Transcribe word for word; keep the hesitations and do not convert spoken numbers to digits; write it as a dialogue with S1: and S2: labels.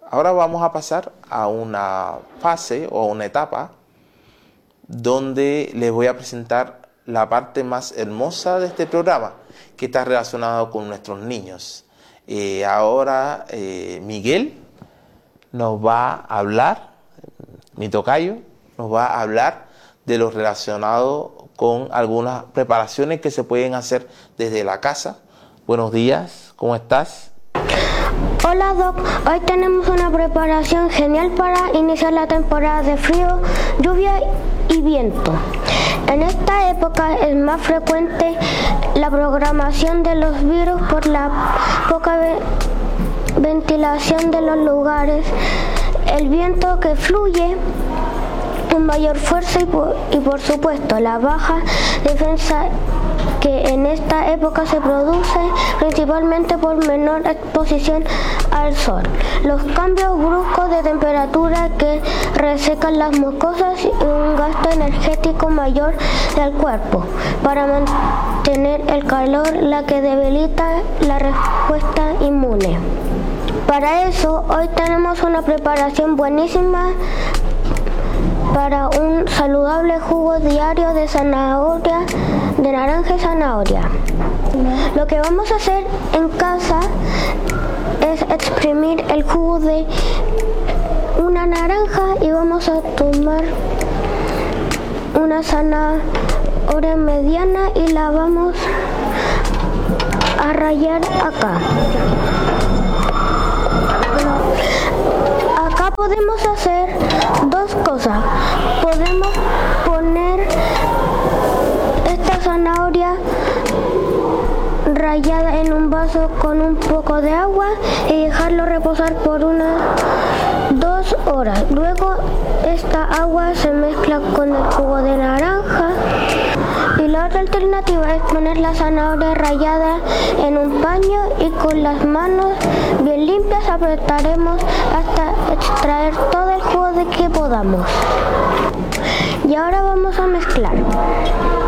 S1: Ahora vamos a pasar a una fase o una etapa donde les voy a presentar la parte más hermosa de este programa, que está relacionado con nuestros niños. Eh, ahora eh, Miguel nos va a hablar, mi tocayo, nos va a hablar de lo relacionado con algunas preparaciones que se pueden hacer desde la casa. Buenos días, ¿cómo estás?
S2: Hola Doc, hoy tenemos una preparación genial para iniciar la temporada de frío, lluvia y viento. En esta época es más frecuente la propagación de los virus por la poca ve- ventilación de los lugares, el viento que fluye con mayor fuerza y por, y por supuesto la baja defensa que en esta época se produce principalmente por menor exposición al sol, los cambios bruscos de temperatura que resecan las mucosas y un gasto energético mayor del cuerpo para mantener el calor, la que debilita la respuesta inmune. Para eso, hoy tenemos una preparación buenísima para un saludable jugo diario de zanahoria, de naranja y zanahoria. Lo que vamos a hacer en casa es exprimir el jugo de una naranja y vamos a tomar una zanahoria mediana y la vamos a rallar acá. Acá podemos hacer dos cosas. Podemos poner esta zanahoria rallada en un vaso con un poco de agua y dejarlo reposar por unas dos horas. Luego esta agua se mezcla con el jugo de naranja. Y la otra alternativa es poner la zanahoria rallada en un paño y con las manos bien limpias apretaremos hasta extraer todo el jugo de que podamos. Y ahora vamos a mezclar.